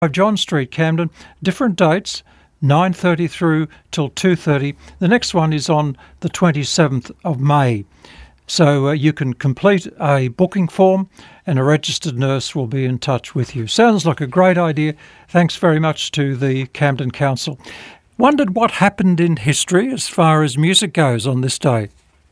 John Street, Camden. Different dates, 9:30 through till 2:30. The next one is on the 27th of May. So you can complete a booking form and a registered nurse will be in touch with you. Sounds like a great idea. Thanks very much to the Camden Council. Wondered what happened in history as far as music goes on this day.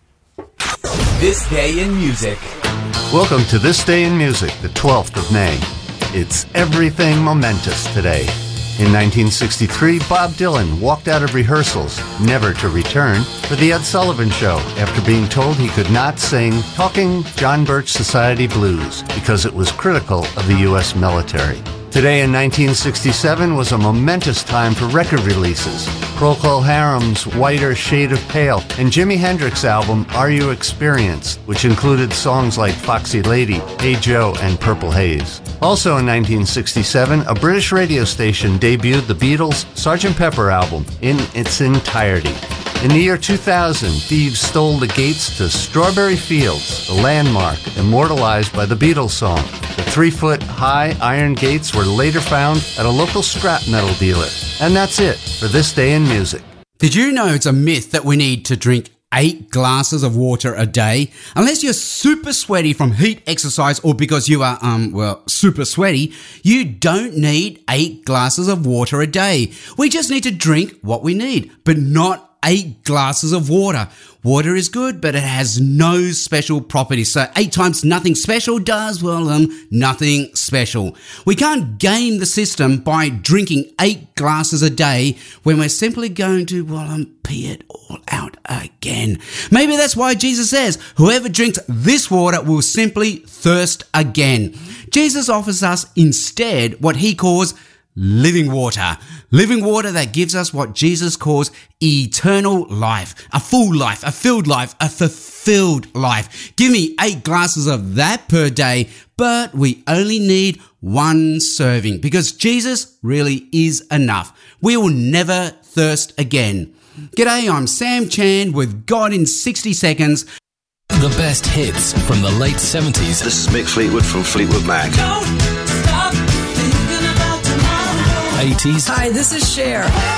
This Day in Music. Welcome to This Day in Music, the 12th of May. It's everything momentous today. In 1963, Bob Dylan walked out of rehearsals, never to return, for The Ed Sullivan Show after being told he could not sing Talking John Birch Society Blues because it was critical of the U.S. military. Today in 1967 was a momentous time for record releases. Procol Harum's Whiter Shade of Pale and Jimi Hendrix's album Are You Experienced, which included songs like Foxy Lady, Hey Joe, and Purple Haze. Also in 1967, a British radio station debuted the Beatles' Sgt. Pepper album in its entirety. In the year 2000, thieves stole the gates to Strawberry Fields, the landmark immortalized by the Beatles song. The 3-foot-high iron gates were later found at a local scrap metal dealer. And that's it for This Day in Music. Did you know it's a myth that we need to drink 8 glasses of water a day? Unless you're super sweaty from heat exercise or because you are, super sweaty, you don't need 8 glasses of water a day. We just need to drink what we need, but not 8 glasses of water. Water is good, but it has no special properties. So 8 times nothing special does, nothing special. We can't game the system by drinking 8 glasses a day when we're simply going to, pee it all out again. Maybe that's why Jesus says, whoever drinks this water will simply thirst again. Jesus offers us instead what he calls living water. Living water that gives us what Jesus calls eternal life. A full life, a filled life, a fulfilled life. Give me 8 glasses of that per day, but we only need 1 serving because Jesus really is enough. We will never thirst again. G'day, I'm Sam Chan with God in 60 Seconds. The best hits from the late 70s. This is Mick Fleetwood from Fleetwood Mac. 80s. Hi, this is Cher.